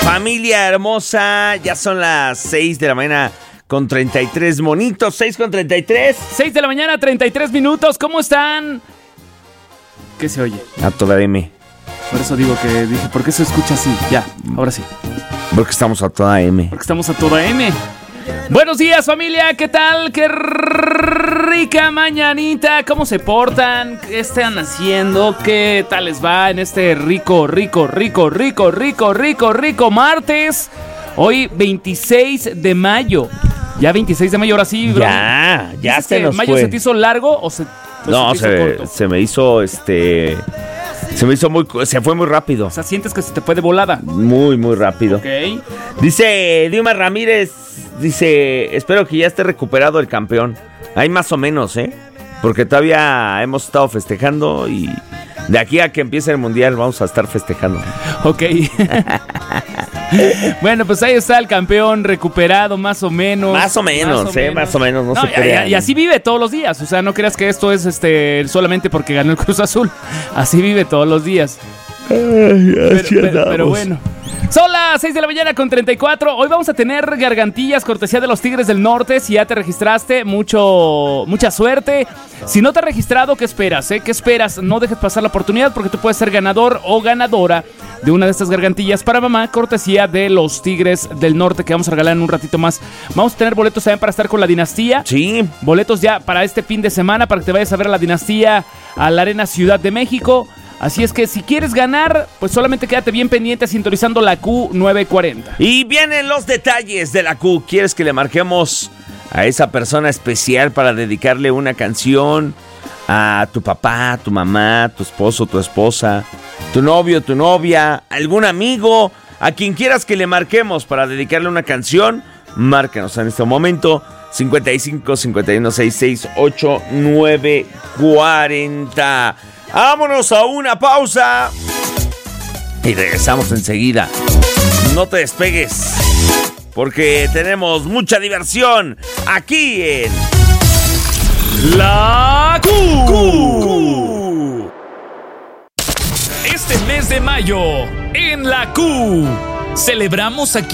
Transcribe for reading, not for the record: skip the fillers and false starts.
Familia hermosa, ya son las 6 de la mañana con 33 monitos, 6 con 33. 6 de la mañana, 33 minutos, ¿cómo están? ¿Qué se oye? A toda M. Por eso digo que dije, ¿por qué se escucha así? Ya, ahora sí. Porque estamos a toda M. Porque estamos a toda M. Buenos días, familia, ¿qué tal? ¡Qué rica mañanita! ¿Cómo se portan? ¿Qué están haciendo? ¿Qué tal les va en este rico martes? Hoy 26 de mayo. Ya 26 de mayo, ahora sí, bro. Ya se nos ¿Mayo fue. se te hizo largo o se No, te hizo corto? se me hizo se fue muy rápido. O sea, sientes que se te fue de volada. Muy, muy rápido. Ok. Dice Dilma Ramírez, espero que ya esté recuperado el campeón. Hay más o menos, porque todavía hemos estado festejando y de aquí a que empiece el mundial vamos a estar festejando. Ok. Bueno, pues ahí está el campeón recuperado, más o menos. Más o menos, no se crean. Y así vive todos los días. O sea, no creas que esto es solamente porque ganó el Cruz Azul. Así vive todos los días. Pero bueno. Son las 6 de la mañana con 34. Hoy vamos a tener gargantillas cortesía de los Tigres del Norte. Si ya te registraste, mucha suerte. Si no te has registrado, ¿qué esperas? ¿Qué esperas? No dejes pasar la oportunidad porque tú puedes ser ganador o ganadora de una de estas gargantillas para mamá, cortesía de los Tigres del Norte, que vamos a regalar en un ratito más. Vamos a tener boletos también para estar con la Dinastía. Sí. Boletos ya para este fin de semana para que te vayas a ver a la Dinastía a la Arena Ciudad de México. Así es que si quieres ganar, pues solamente quédate bien pendiente sintonizando la Q940. Y vienen los detalles de la Q. ¿Quieres que le marquemos a esa persona especial para dedicarle una canción? A tu papá, tu mamá, tu esposo, tu esposa, tu novio, tu novia, algún amigo, a quien quieras que le marquemos para dedicarle una canción, márcanos en este momento 55 51 66 8940. Vámonos a una pausa y regresamos enseguida. No te despegues, porque tenemos mucha diversión aquí en La Q. Este mes de mayo, en La Q, celebramos aquí